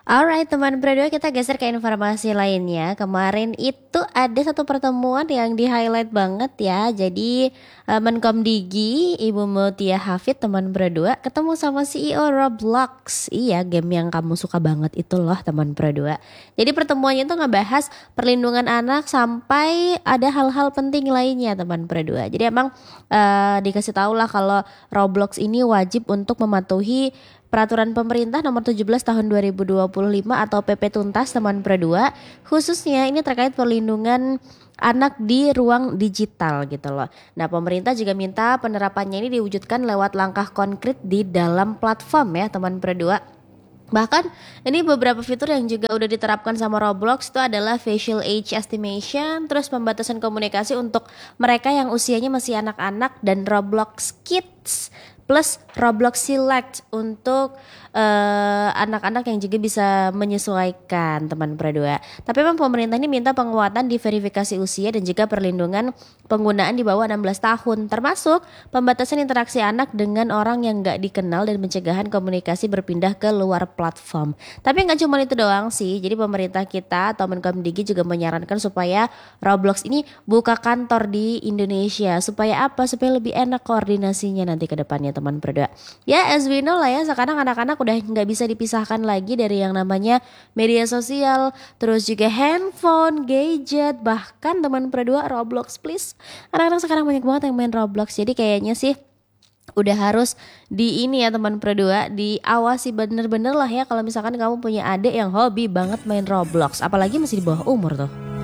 Alright teman berdua, kita geser ke informasi lainnya. Kemarin itu ada satu pertemuan yang di highlight banget ya. Jadi Menkomdigi Ibu Mutia Hafid teman berdua ketemu sama CEO Roblox. Iya, game yang kamu suka banget itu loh teman berdua. Jadi pertemuannya itu ngebahas perlindungan anak sampai ada hal-hal penting lainnya teman berdua. Jadi emang dikasih tahu lah kalau Roblox ini wajib untuk mematuhi Peraturan Pemerintah Nomor 17 Tahun 2025 atau PP Tuntas teman berdua, khususnya ini terkait perlindungan anak di ruang digital gitu loh. Nah, pemerintah juga minta penerapannya ini diwujudkan lewat langkah konkret di dalam platform ya teman berdua. Bahkan ini beberapa fitur yang juga udah diterapkan sama Roblox itu adalah facial age estimation, terus pembatasan komunikasi untuk mereka yang usianya masih anak-anak dan Roblox Kids plus Roblox Select untuk anak-anak yang juga bisa menyesuaikan teman berdua. Tapi memang pemerintah ini minta penguatan di verifikasi usia dan juga perlindungan penggunaan di bawah 16 tahun, termasuk pembatasan interaksi anak dengan orang yang nggak dikenal dan pencegahan komunikasi berpindah ke luar platform. Tapi nggak cuma itu doang sih. Jadi pemerintah kita atau Menkomdigi juga menyarankan supaya Roblox ini buka kantor di Indonesia. Supaya apa? Supaya lebih enak koordinasinya nanti ke depannya teman berdua. Ya, as we know lah ya, sekarang anak-anak udah nggak bisa dipisahkan lagi dari yang namanya media sosial, terus juga handphone, gadget, bahkan teman berdua Roblox please. Anak-anak sekarang banyak banget yang main Roblox. Jadi kayaknya sih udah harus di ini ya teman berdua, diawasi bener-bener lah ya kalau misalkan kamu punya adik yang hobi banget main Roblox, apalagi masih di bawah umur tuh.